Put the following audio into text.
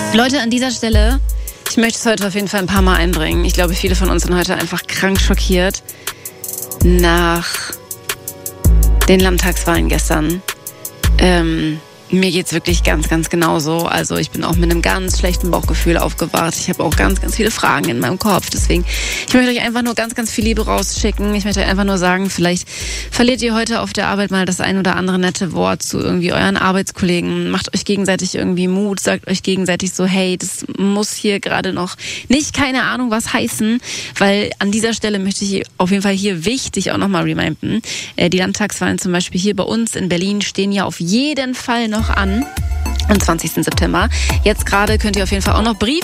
Leute, an dieser Stelle, ich möchte es heute auf jeden Fall ein paar Mal einbringen. Ich glaube, viele von uns sind heute einfach krank schockiert nach den Landtagswahlen gestern. Mir geht's wirklich ganz, ganz genauso. Also ich bin auch mit einem ganz schlechten Bauchgefühl aufgewacht. Ich habe auch ganz, ganz viele Fragen in meinem Kopf. Deswegen, ich möchte euch einfach nur ganz, ganz viel Liebe rausschicken. Ich möchte euch einfach nur sagen, vielleicht verliert ihr heute auf der Arbeit mal das ein oder andere nette Wort zu irgendwie euren Arbeitskollegen. Macht euch gegenseitig irgendwie Mut, sagt euch gegenseitig so, hey, das muss hier gerade noch nicht keine Ahnung was heißen. Weil an dieser Stelle möchte ich auf jeden Fall hier wichtig auch nochmal reminden. Die Landtagswahlen zum Beispiel hier bei uns in Berlin stehen ja auf jeden Fall noch an, am 20. September. Jetzt gerade könnt ihr auf jeden Fall auch noch